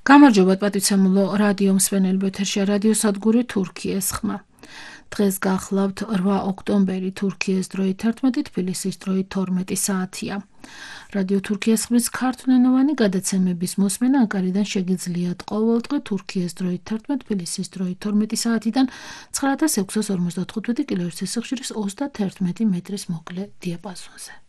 გამარჯობა პატივცემულო რადიო მსმენელებო, ეთერშია რადიო სადგური თურქიის ხმა. დღეს გახლავთ 8 ოქტომბერი თურქიის დროით 11, თბილისის დროით 12 საათია. რადიო თურქიის ხმის ქართულენოვანი გადაცემების მოსმენა აკარიდან შეგიძლიათ ყოველდღე თურქიის დროით 11, თბილისის დროით 12 საათიდან 9655 კილოჰერცის სიხშირის 31 მეტრის მოკლე დიაპაზონზე.